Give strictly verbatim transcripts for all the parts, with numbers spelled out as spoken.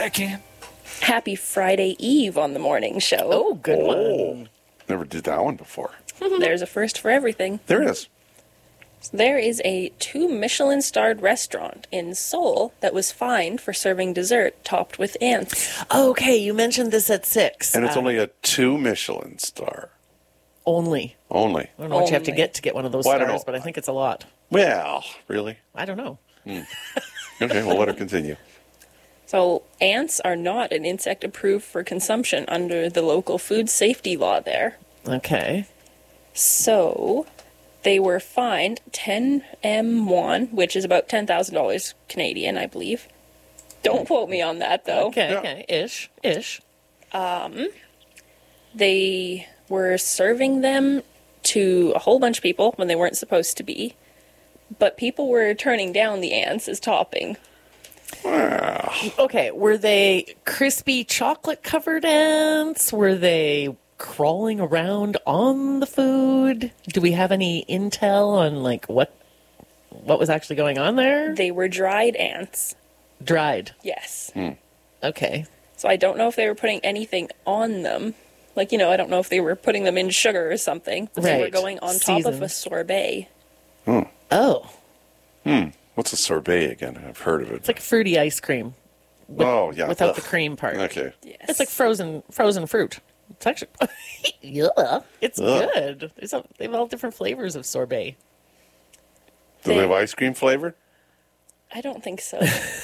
I can. Happy Friday Eve on the morning show. Oh, good Oh, one. never did that one before. There's a first for everything. There is. There is a two Michelin-starred restaurant in Seoul that was fined for serving dessert topped with ants. Okay, you mentioned this at six. And it's Uh, only a two Michelin star. only. Only. I don't know what you have to Only. get to get one of those Well, I don't stars, know. but I think it's a lot. Well, really? I don't know. Okay, we'll let her continue. So ants are not an insect approved for consumption under the local food safety law there. Okay. So they were fined ten M won, which is about ten thousand dollars Canadian, I believe. Don't quote me on that, though. Okay, Yeah. okay. Ish. Ish. They were serving them to a whole bunch of people when they weren't supposed to be, but people were turning down the ants as topping. Okay, were they crispy chocolate covered ants? Were they crawling around on the food? Do we have any intel on like what what was actually going on there? They were dried ants, Dried. yes. Okay. So I don't know if they were putting anything on them. Like, you know, I don't know if they were putting them in sugar or something. But They were Right. going on top of a Seasoned. sorbet. Oh, What's a sorbet again? I've heard of it. it's like fruity ice cream oh, yeah. without Ugh. the cream part. Okay. Yes. It's like frozen frozen fruit. It's actually yeah, it's Ugh. good. It's a, they have all different flavors of sorbet. Do they have ice cream flavor? I don't think so.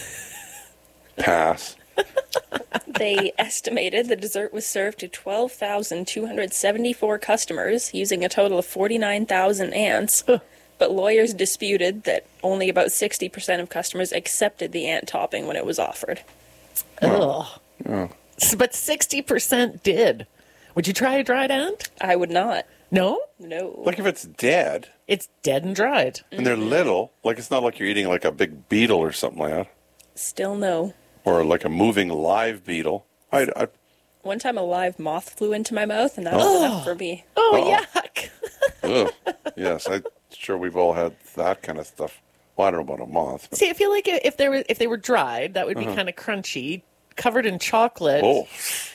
Pass. They estimated the dessert was served to twelve thousand two hundred seventy-four customers using a total of forty-nine thousand ants. But lawyers disputed that only about sixty percent of customers accepted the ant topping when it was offered. Ugh. S- But sixty percent did. Would you try a dried ant? I would not. No? No. Like if it's dead It's dead and dried. and they're little, like it's not like you're eating like a big beetle or something like that, Still no. or like a moving live beetle. I, I One time a live moth flew into my mouth, and that was enough for me. Oh, Uh-oh. yuck. ugh. Yes, I'm sure we've all had that kind of stuff. Well, I don't know about a moth. But, See, I feel like if they were if they were dried, that would be kind of crunchy, covered in chocolate. oh,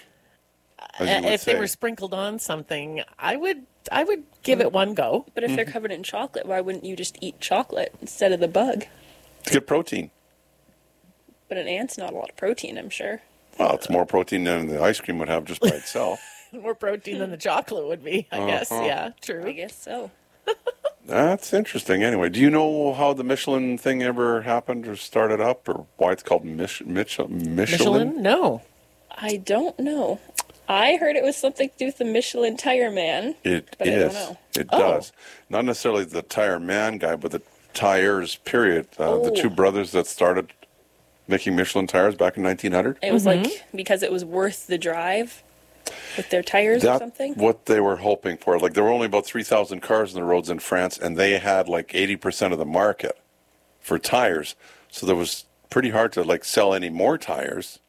as you Uh, would if they say. were sprinkled on something, I would I would give it one go. But if they're covered in chocolate, why wouldn't you just eat chocolate instead of the bug? to get protein. But an ant's not a lot of protein, I'm sure. Well, it's more protein than the ice cream would have just by itself. More protein than the chocolate would be, I guess. Uh-huh. Yeah, I true. guess so. That's interesting. Anyway, do you know how the Michelin thing ever happened or started up, or why it's called Mich- Mich- Michelin? Michelin? No. I don't know. I heard it was something to do with the Michelin Tire Man. It But I don't is. know. It Oh. does. Not necessarily the tire man guy, but the tires. Period. Uh, The Oh. two brothers that started making Michelin tires back in nineteen hundred. It was like because it was worth the drive with their tires or That's something. what they were hoping for. Like there were only about three thousand cars on the roads in France, and they had like eighty percent of the market for tires. So there was pretty hard to like sell any more tires.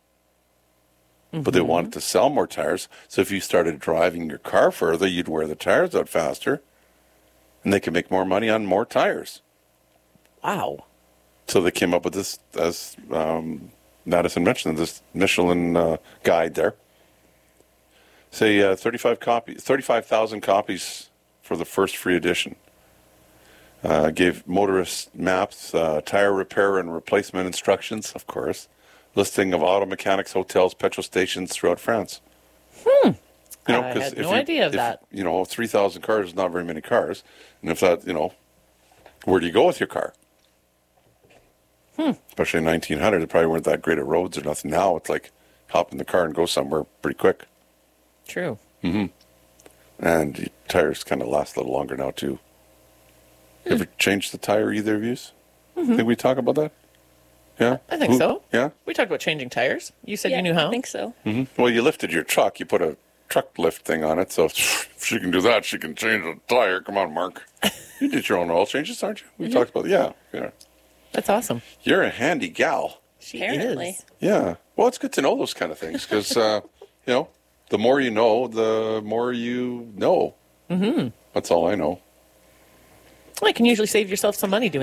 But they wanted to sell more tires. So if you started driving your car further, you'd wear the tires out faster, and they could make more money on more tires. Wow. So they came up with this, as um, Madison mentioned, this Michelin uh, guide there. Say uh, thirty-five copies, thirty-five thousand copies for the first free edition. Uh, gave motorists maps, uh, tire repair and replacement instructions, of course, listing of auto mechanics, hotels, petrol stations throughout France. Hmm. You know, I 'cause had if no you- idea of if, that. You know, three thousand cars is not very many cars, and if that, you know, where do you go with your car? Hmm. Especially in nineteen hundred, there probably weren't that great of roads or nothing. Now it's like hop in the car and go somewhere pretty quick. True. And the tires kind of last a little longer now, too. Hmm. Ever changed the tire either of you? Think we talk about that? Yeah? Mm-hmm. I think Who- so. Yeah? We talked about changing tires. You said yeah, you knew how. I think so. hmm Well, you lifted your truck. You put a truck lift thing on it, so if she can do that, she can change the tire. Come on, Mark. You did your own oil changes, aren't you? We Mm-hmm. talked about Yeah, yeah. That's awesome. You're a handy gal. She Apparently. is. Yeah. Well, it's good to know those kind of things because, uh, you know, the more you know, the more you know. Mm-hmm. That's all I know. Well, you can usually save yourself some money doing